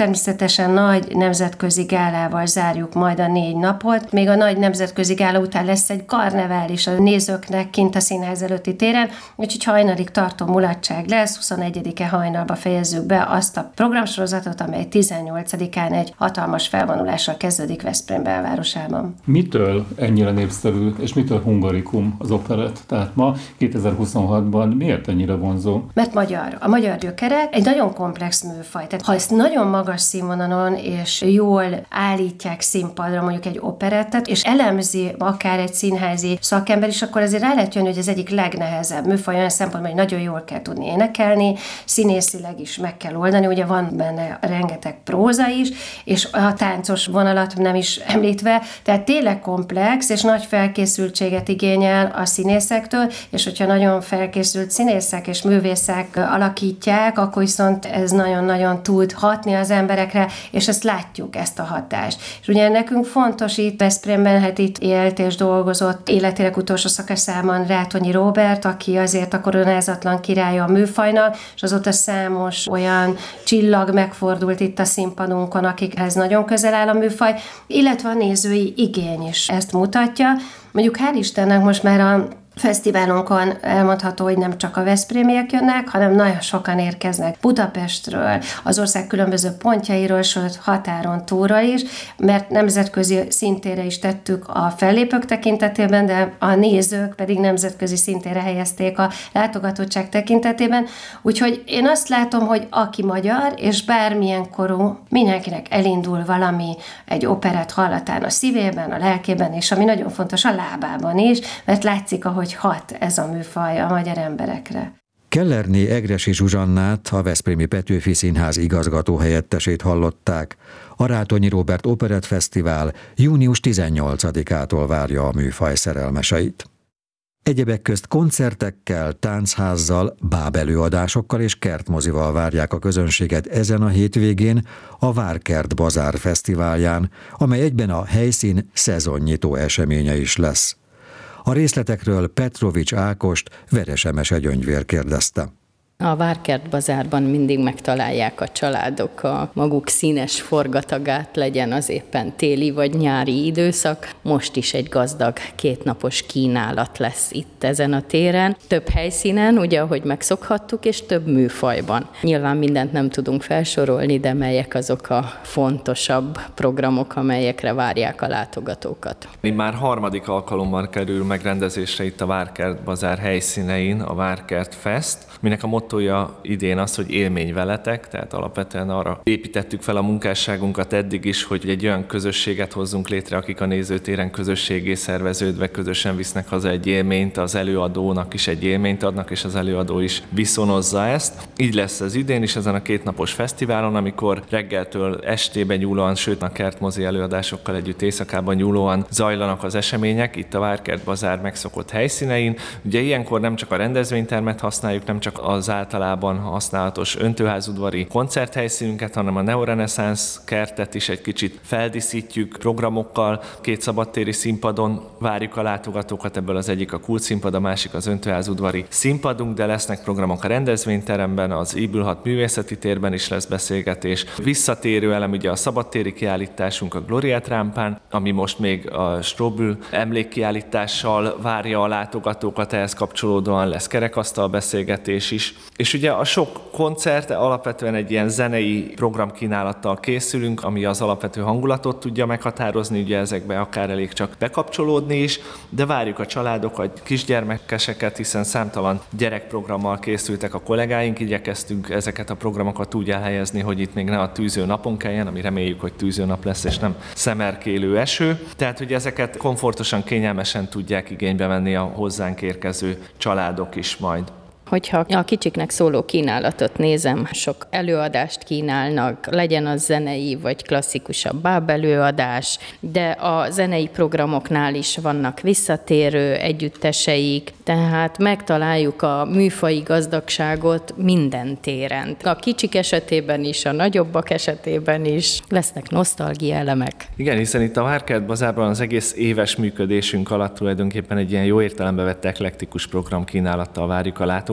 természetesen nagy nemzetközi gálával zárjuk majd a 4 napot. Még a nagy nemzetközi gála után lesz egy karnevál is a nézőknek kint a színház előtti téren, úgyhogy hajnalig tartó mulatság lesz, 21-e hajnalba fejezzük be azt a programsorozatot, amely 18-án egy hatalmas felvonulással kezdődik Veszprém belvárosában. Mitől ennyire népszerű, és mitől hungarikum az operett? Tehát ma 2026-ban miért ennyire vonzó? Mert magyar. A magyar gyökerek egy nagyon komplex műfaj. Tehát ha ezt nagyon magas színvonalon és jól állítják színpadra mondjuk egy operettet, és elemzi akár egy színházi szakember is, akkor azért rá lehet jönni, hogy ez egyik legnehezebb műfaj olyan szempontból, hogy nagyon jól kell tudni énekelni, színészileg is meg kell oldani, ugye van benne rengeteg próza is, és a táncos vonalat nem is említve, tehát tényleg komplex és nagy felkészültséget igényel a színészektől, és hogyha nagyon felkészült színészek és művészek alakítják, akkor viszont ez nagyon-nagyon tud hatni az emberekre, és ezt látjuk, ezt a hatást. És ugye nekünk fontos itt Veszprémben, hát itt élt és dolgozott életének utolsó szakaszában Rátonyi Róbert, aki azért a koronázatlan királya a műfajnak, és azóta számos olyan csillag megfordult itt a színpadunkon, akikhez nagyon közel áll a műfaj, illetve a nézői igény is ezt mutatja. Mondjuk hál' Istennek most már a fesztiválunkon elmondható, hogy nem csak a veszprémiek jönnek, hanem nagyon sokan érkeznek Budapestről, az ország különböző pontjairól, sőt határon túlról is, mert nemzetközi szintére is tettük a fellépők tekintetében, de a nézők pedig nemzetközi szintére helyezték a látogatottság tekintetében. Úgyhogy én azt látom, hogy aki magyar, és bármilyen korú, mindenkinek elindul valami egy operett hallatán a szívében, a lelkében, és ami nagyon fontos, a lábában is, mert látszik, ahogy hat ez a műfaj a magyar emberekre. Kellerné Egressy Zsuzsannát, a Veszprémi Petőfi Színház igazgató helyettesét hallották. A Rátonyi Róbert Operett Fesztivál június 18-ától várja a műfaj szerelmeseit. Egyebek közt koncertekkel, táncházzal, bábelőadásokkal és kertmozival várják a közönséget ezen a hétvégén a Várkert Bazár Fesztiválján, amely egyben a helyszín szezonnyitó eseménye is lesz. A részletekről Petrovics Ákost, Veresemese Gyöngyvér kérdezte. A Várkert Bazárban mindig megtalálják a családok a maguk színes forgatagát, legyen az éppen téli vagy nyári időszak. Most is egy gazdag 2 napos kínálat lesz itt ezen a téren. Több helyszínen, ugye ahogy megszokhattuk, és több műfajban. Nyilván mindent nem tudunk felsorolni, de melyek azok a fontosabb programok, amelyekre várják a látogatókat. Már 3. alkalommal kerül megrendezésre itt a Várkert Bazár helyszínein a Várkert Fest, minek a mottója idén az, hogy élmény veletek, tehát alapvetően arra építettük fel a munkásságunkat eddig is, hogy egy olyan közösséget hozzunk létre, akik a nézőtéren közösségé szerveződve közösen visznek haza egy élményt, az előadónak is egy élményt adnak, és az előadó is viszonozza ezt. Így lesz ez idén is ezen a 2 napos fesztiválon, amikor reggeltől estébe nyúlóan, sőt a kertmozi előadásokkal együtt éjszakában nyúlóan zajlanak az események itt a Várkert Bazár megszokott helyszínein. Ugye ilyenkor nem csak a rendezvénytermet használjuk, nem csak az általában használatos öntőházudvari koncerthelyszínünket, hanem a neoreneszánsz kertet is egy kicsit feldíszítjük programokkal. 2 szabadtéri színpadon várjuk a látogatókat, ebből az egyik a Kult színpad, a másik az öntőházudvari színpadunk, de lesznek programok a rendezvényteremben, az Ébülhat művészeti térben is lesz beszélgetés. Visszatérő elem ugye a szabadtéri kiállításunk a Gloriát rámpán, ami most még a Strobl emlékkiállítással várja a látogatókat, ehhez kapcsolódóan lesz kerekasztal beszélgetés is. És ugye a sok koncert alapvetően egy ilyen zenei programkínálattal készülünk, ami az alapvető hangulatot tudja meghatározni, ugye ezekbe akár elég csak bekapcsolódni is, de várjuk a családok, a kisgyermekeseket, hiszen számtalan gyerekprogrammal készültek a kollégáink, igyekeztünk ezeket a programokat úgy elhelyezni, hogy itt még ne a tűző napon kelljen, ami reméljük, hogy tűző nap lesz, és nem szemerkélő eső. Tehát, hogy ezeket komfortosan, kényelmesen tudják igénybe venni a hozzánk érkező családok is majd. Hogyha a kicsiknek szóló kínálatot nézem, sok előadást kínálnak, legyen az zenei vagy klasszikusabb bábelőadás, de a zenei programoknál is vannak visszatérő együtteseik, tehát megtaláljuk a műfaji gazdagságot minden téren. A kicsik esetében is, a nagyobbak esetében is lesznek nosztalgia elemek. Igen, hiszen itt a Várkert Bazárban az egész éves működésünk alatt tulajdonképpen egy ilyen jó értelembe vett eklektikus programkínálattal várjuk a látogatókat.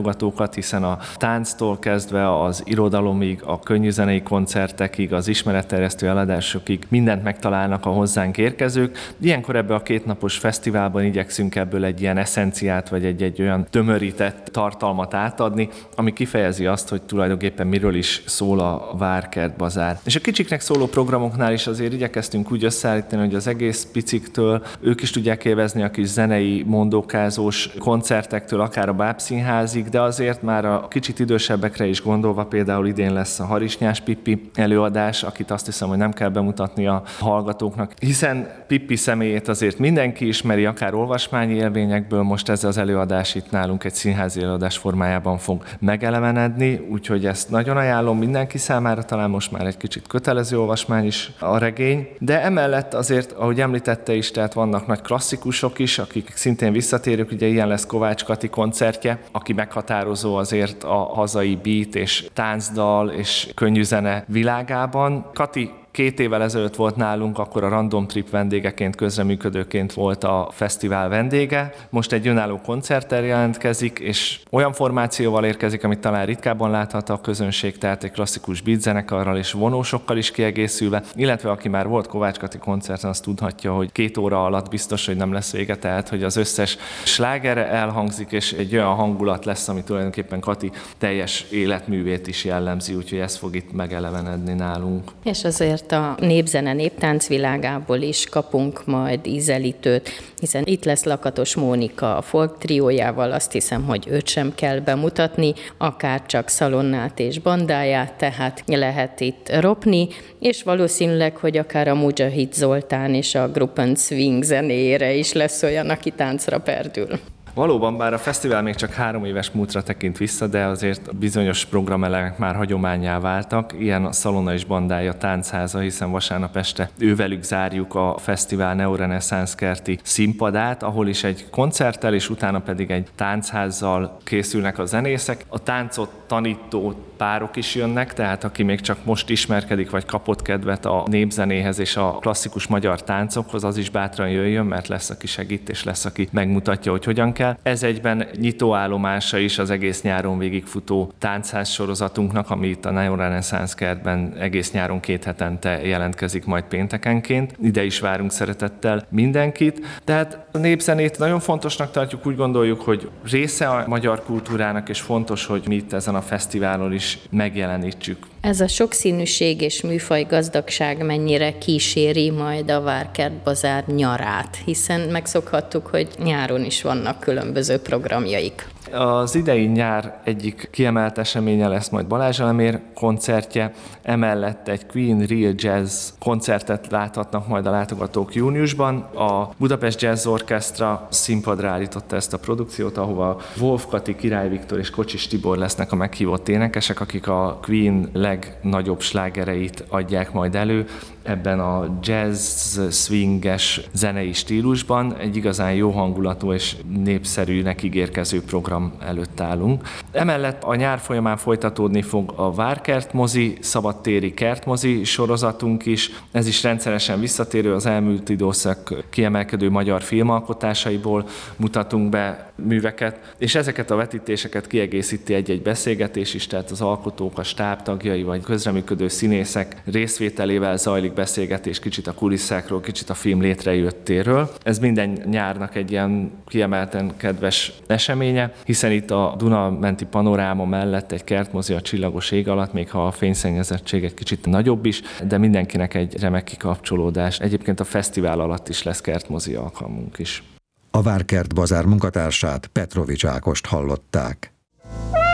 látogatókat, hiszen a tánctól kezdve az irodalomig, a könnyűzenei koncertekig, az ismeretterjesztő eladásokig mindent megtalálnak a hozzánk érkezők. Ilyenkor ebbe a 2 napos fesztiválban igyekszünk ebből egy ilyen eszenciát, vagy egy olyan tömörített tartalmat átadni, ami kifejezi azt, hogy tulajdonképpen miről is szól a Várkert Bazár. És a kicsiknek szóló programoknál is azért igyekeztünk úgy összeállítani, hogy az egész piciktől ők is tudják élvezni a kis zenei, mondókázós koncertektől, akár a bábszínházig, de azért már a kicsit idősebbekre is gondolva, például idén lesz a Harisnyás Pippi előadás, akit azt hiszem, hogy nem kell bemutatni a hallgatóknak, hiszen Pippi személyét azért mindenki ismeri, akár olvasmányi élményekből. Most ez az előadás itt nálunk egy színházi előadás formájában fog megelevenedni, úgyhogy ezt nagyon ajánlom mindenki számára, talán most már egy kicsit kötelező olvasmány is a regény, de emellett azért, ahogy említette is, tehát vannak nagy klasszikusok is, akik szintén visszatérők, ugye ilyen lesz Kovács Kati koncertje, aki meghatározó azért a hazai beat és táncdal és könnyűzene világában. Kati 2 évvel ezelőtt volt nálunk, akkor a Random Trip vendégeként, közreműködőként volt a fesztivál vendége. Most egy önálló koncerttel jelentkezik, és olyan formációval érkezik, amit talán ritkábban láthat a közönség, tehát egy klasszikus beat zenekarral és vonósokkal is kiegészülve, illetve aki már volt Kovács Kati koncerten, az tudhatja, hogy 2 óra alatt biztos, hogy nem lesz vége, tehát hogy az összes sláger elhangzik, és egy olyan hangulat lesz, ami tulajdonképpen Kati teljes életművét is jellemzi, úgyhogy ez fog itt megelevenedni nálunk. És azért a népzene, néptánc világából is kapunk majd ízelítőt, hiszen itt lesz Lakatos Mónika a folk triójával, azt hiszem, hogy őt sem kell bemutatni, akár csak Szalonnát és bandáját, tehát lehet itt ropni, és valószínűleg, hogy akár a Mujahid Zoltán és a Gruppen Swing zenéjére is lesz olyan, aki táncra perdül. Valóban, bár a fesztivál még csak 3 éves múltra tekint vissza, de azért bizonyos programelemek már hagyománnyá váltak. Ilyen a Szalonna és bandája táncháza, hiszen vasárnap este ővelük zárjuk a fesztivál neoreneszánsz kerti színpadát, ahol is egy koncerttel, és utána pedig egy táncházzal készülnek a zenészek. A táncot tanító párok is jönnek, tehát aki még csak most ismerkedik, vagy kapott kedvet a népzenéhez és a klasszikus magyar táncokhoz, az is bátran jöjjön, mert lesz, aki segít, és lesz, aki megmutatja, hogy hogyan kell. Ez egyben nyitóállomása is az egész nyáron végigfutó táncház sorozatunknak, ami itt a neoreneszánsz kertben egész nyáron 2 hetente jelentkezik majd péntekenként. Ide is várunk szeretettel mindenkit. Tehát a népzenét nagyon fontosnak tartjuk, úgy gondoljuk, hogy része a magyar kultúrának, és fontos, hogy mi itt ezen a fesztiválon is megjelenítsük. Ez a sokszínűség és műfaj gazdagság mennyire kíséri majd a Várkert Bazár nyarát, hiszen megszokhattuk, hogy nyáron is vannak különböző programjaik. Az idei nyár egyik kiemelt eseménye lesz majd Balázs Elemér koncertje, emellett egy Queen Real Jazz koncertet láthatnak majd a látogatók júniusban. A Budapest Jazz Orchestra színpadra állította ezt a produkciót, ahova Wolf Kati, Király Viktor és Kocsis Tibor lesznek a meghívott énekesek, akik a Queen legnagyobb slágereit adják majd elő ebben a jazz swinges zenei stílusban. Egy igazán jó hangulatú és népszerűnek ígérkező program előtt állunk. Emellett a nyár folyamán folytatódni fog a Várkert mozi, szabadtéri kertmozi sorozatunk is. Ez is rendszeresen visszatérő, az elmúlt időszak kiemelkedő magyar filmalkotásaiból mutatunk be műveket, és ezeket a vetítéseket kiegészíti egy-egy beszélgetés is, tehát az alkotók, a stáb tagjai vagy közreműködő színészek részvételével zajlik beszélgetés kicsit a kulisszákról, kicsit a film létrejöttéről. Ez minden nyárnak egy ilyen kiemelten kedves eseménye, hiszen itt a Duna-menti panoráma mellett egy kertmozi a csillagos ég alatt, még ha a fényszennyezettség egy kicsit nagyobb is, de mindenkinek egy remek kikapcsolódás. Egyébként a fesztivál alatt is lesz kertmozi alkalmunk is. A Várkert Bazár munkatársát, Petrovics Ákost hallották.